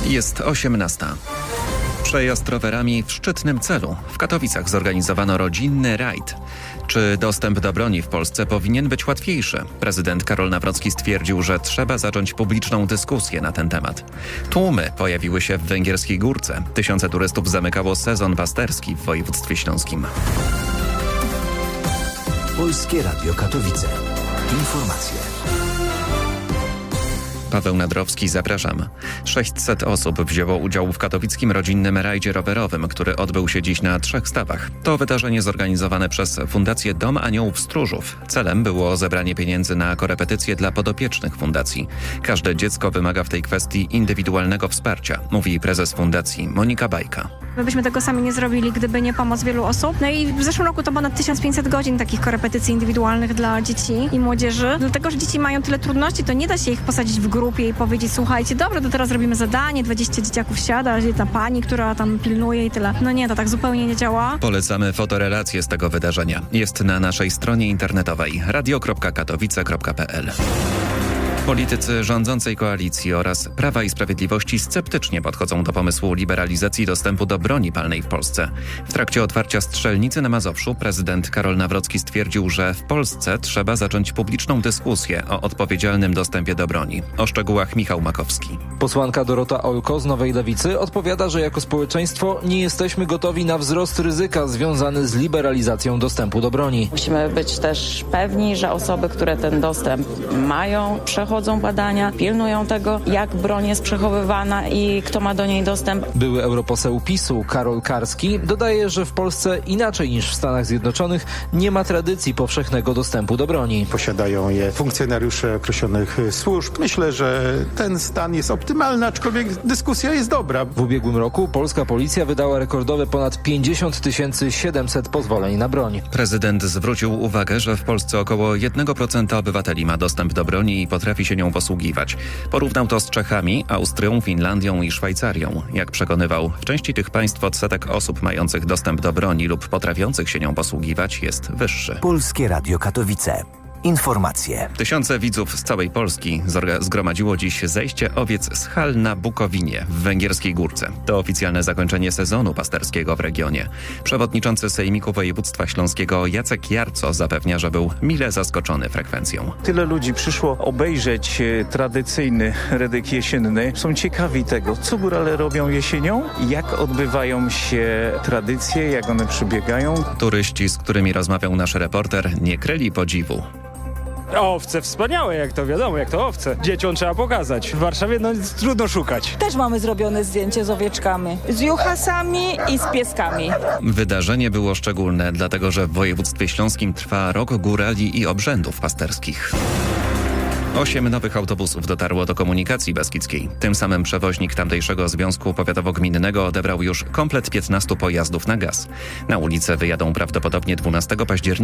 Jest 18. Przejazd rowerami w szczytnym celu. W Katowicach zorganizowano rodzinny rajd. Czy dostęp do broni w Polsce powinien być łatwiejszy? Prezydent Karol Nawrocki stwierdził, że trzeba zacząć publiczną dyskusję na ten temat. Tłumy pojawiły się w Węgierskiej Górce. Tysiące turystów zamykało sezon pasterski w województwie śląskim. Polskie Radio Katowice. Informacje. Paweł Nadrowski, zapraszam. 600 osób wzięło udział w katowickim rodzinnym rajdzie rowerowym, który odbył się dziś na 3 stawach. To wydarzenie zorganizowane przez Fundację Dom Aniołów Stróżów. Celem było zebranie pieniędzy na korepetycje dla podopiecznych fundacji. Każde dziecko wymaga w tej kwestii indywidualnego wsparcia, mówi prezes fundacji Monika Bajka. My byśmy tego sami nie zrobili, gdyby nie pomoc wielu osób. No i w zeszłym roku to ponad 1500 godzin takich korepetycji indywidualnych dla dzieci i młodzieży. Dlatego, że dzieci mają tyle trudności, to nie da się ich posadzić w grupie i powiedzieć: słuchajcie, dobra, to teraz robimy zadanie, 20 dzieciaków siada, ta pani, która tam pilnuje i tyle. No nie, to tak zupełnie nie działa. Polecamy fotorelację z tego wydarzenia. Jest na naszej stronie internetowej radio.katowice.pl. Politycy rządzącej koalicji oraz Prawa i Sprawiedliwości sceptycznie podchodzą do pomysłu liberalizacji dostępu do broni palnej w Polsce. W trakcie otwarcia strzelnicy na Mazowszu prezydent Karol Nawrocki stwierdził, że w Polsce trzeba zacząć publiczną dyskusję o odpowiedzialnym dostępie do broni. O szczegółach Michał Makowski. Posłanka Dorota Olko z Nowej Lewicy odpowiada, że jako społeczeństwo nie jesteśmy gotowi na wzrost ryzyka związany z liberalizacją dostępu do broni. Musimy być też pewni, że osoby, które ten dostęp mają, przechodzą badania, pilnują tego, jak broń jest przechowywana i kto ma do niej dostęp. Były europoseł PiS-u Karol Karski dodaje, że w Polsce inaczej niż w Stanach Zjednoczonych nie ma tradycji powszechnego dostępu do broni. Posiadają je funkcjonariusze określonych służb. Myślę, że ten stan jest optymalny, aczkolwiek dyskusja jest dobra. W ubiegłym roku polska policja wydała rekordowe ponad 50 700 pozwoleń na broń. Prezydent zwrócił uwagę, że w Polsce około 1% obywateli ma dostęp do broni i potrafi się nią posługiwać. Porównał to z Czechami, Austrią, Finlandią i Szwajcarią. Jak przekonywał, w części tych państw odsetek osób mających dostęp do broni lub potrafiących się nią posługiwać jest wyższy. Polskie Radio Katowice. Informacje. Tysiące widzów z całej Polski zgromadziło dziś zejście owiec z hal na Bukowinie w Węgierskiej Górce. To oficjalne zakończenie sezonu pasterskiego w regionie. Przewodniczący Sejmiku Województwa Śląskiego Jacek Jarco zapewnia, że był mile zaskoczony frekwencją. Tyle ludzi przyszło obejrzeć tradycyjny rydyk jesienny. Są ciekawi tego, co górale robią jesienią, jak odbywają się tradycje, jak one przebiegają. Turyści, z którymi rozmawiał nasz reporter, nie kryli podziwu. Owce wspaniałe, jak to wiadomo, jak to owce. Dzieciom trzeba pokazać. W Warszawie trudno szukać. Też mamy zrobione zdjęcie z owieczkami, z juchasami i z pieskami. Wydarzenie było szczególne, dlatego że w województwie śląskim trwa rok górali i obrzędów pasterskich. 8 nowych autobusów dotarło do komunikacji beskidzkiej. Tym samym przewoźnik tamtejszego Związku Powiatowo-Gminnego odebrał już komplet 15 pojazdów na gaz. Na ulicę wyjadą prawdopodobnie 12 października.